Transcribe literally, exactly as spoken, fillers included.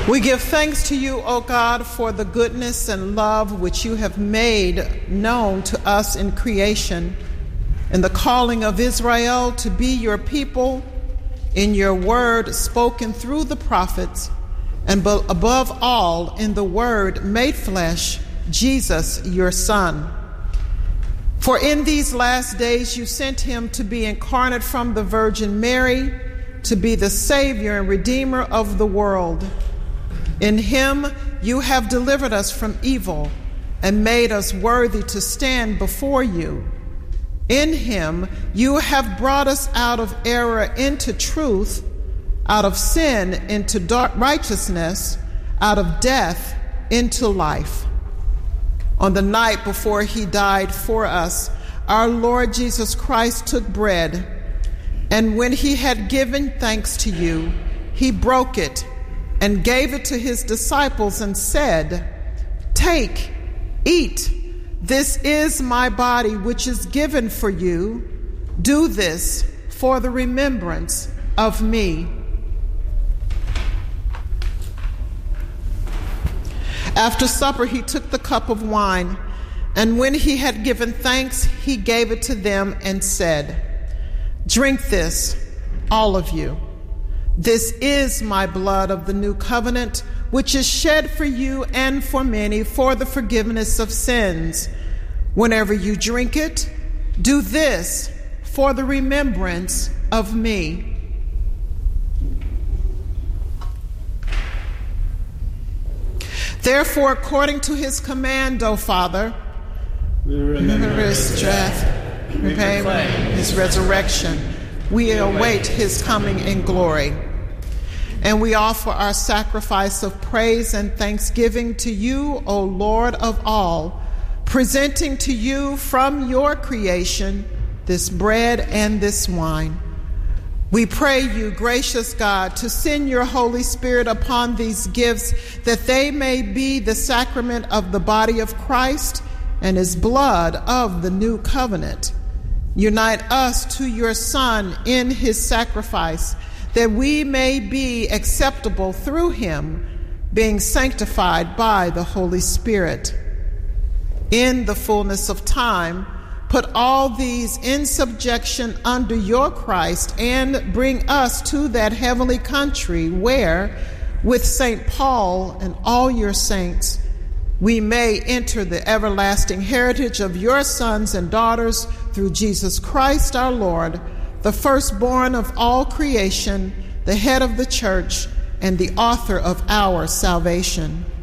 We give thanks to you, O God, for the goodness and love which you have made known to us in creation, and the calling of Israel to be your people in your word spoken through the prophets, and above all in the word made flesh, Jesus, your Son. For in these last days you sent him to be incarnate from the Virgin Mary, to be the Savior and Redeemer of the world. In him you have delivered us from evil and made us worthy to stand before you. In him you have brought us out of error into truth, out of sin into dark righteousness, out of death into life. On the night before he died for us, our Lord Jesus Christ took bread, and when he had given thanks to you, he broke it and gave it to his disciples and said, "Take, eat. This is my body, which is given for you. Do this for the remembrance of me." After supper, he took the cup of wine, and when he had given thanks, he gave it to them and said, "Drink this, all of you. This is my blood of the new covenant, which is shed for you and for many for the forgiveness of sins. Whenever you drink it, do this for the remembrance of me." Therefore, according to his command, O Father, remember his death, repayment his resurrection. We await his coming in glory. And we offer our sacrifice of praise and thanksgiving to you, O Lord of all, presenting to you from your creation this bread and this wine. We pray you, gracious God, to send your Holy Spirit upon these gifts, that they may be the sacrament of the body of Christ and his blood of the new covenant. Unite us to your Son in his sacrifice, that we may be acceptable through him, being sanctified by the Holy Spirit. In the fullness of time, put all these in subjection under your Christ, and bring us to that heavenly country where, with Saint Paul and all your saints, we may enter the everlasting heritage of your sons and daughters through Jesus Christ our Lord, the firstborn of all creation, the head of the church, and the author of our salvation.